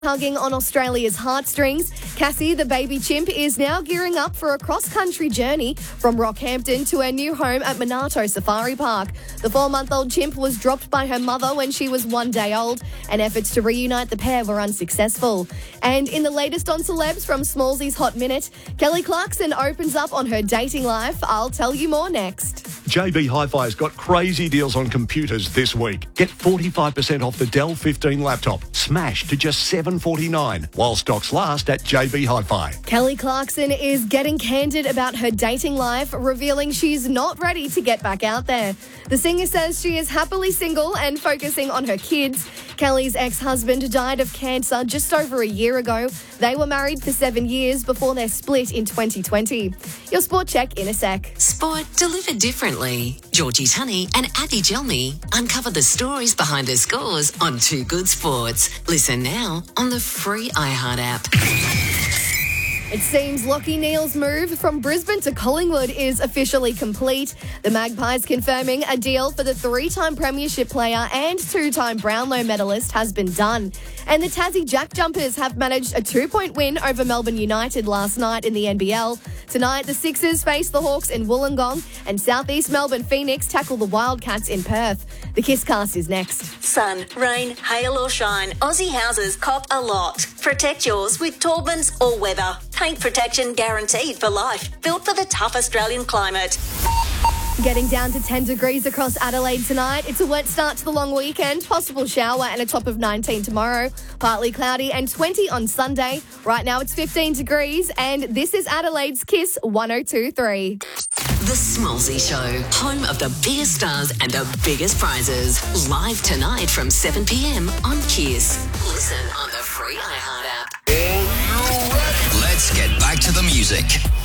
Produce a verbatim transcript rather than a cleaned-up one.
Hugging on Australia's heartstrings, Cassie, the baby chimp, is now gearing up for a cross-country journey from Rockhampton to her new home at Monarto Safari Park. The four-month-old chimp was dropped by her mother when she was one day old, and efforts to reunite the pair were unsuccessful. And in the latest on celebs from Smallsy's Hot Minute, Kelly Clarkson opens up on her dating life. I'll tell you more next. J B Hi-Fi has got crazy deals on computers this week. Get forty-five percent off the Dell fifteen laptop, smashed to just seven dollars forty-nine, while stocks last at J B Hi-Fi. Kelly Clarkson is getting candid about her dating life, revealing she's not ready to get back out there. The singer says she is happily single and focusing on her kids. Kelly's ex-husband died of cancer just over a year ago. They were married for seven years before their split in twenty twenty. Your Sport Check in a sec. Sport delivered differently. Georgie Tunney and Abby Gelmy uncover the stories behind the scores on Two Good Sports. Listen now on the free iHeart app. It seems Lachie Neale's move from Brisbane to Collingwood is officially complete. The Magpies confirming a deal for the three-time premiership player and two-time Brownlow medalist has been done. And the Tassie Jack Jumpers have managed a two-point win over Melbourne United last night in the N B L. Tonight, the Sixers face the Hawks in Wollongong, and South East Melbourne Phoenix tackle the Wildcats in Perth. The Kisscast is next. Sun, rain, hail or shine, Aussie houses cop a lot. Protect yours with Taubmans All Weather. Paint protection guaranteed for life. Built for the tough Australian climate. Getting down to ten degrees across Adelaide tonight. It's a wet start to the long weekend. Possible shower and a top of nineteen tomorrow. Partly cloudy and twenty on Sunday. Right now it's fifteen degrees, and this is Adelaide's Kiss one oh two point three. The Smallsy Show, home of the biggest stars and the biggest prizes. Live tonight from seven p.m. on Kiss. Listen on the free iHeart app. Let's get back to the music.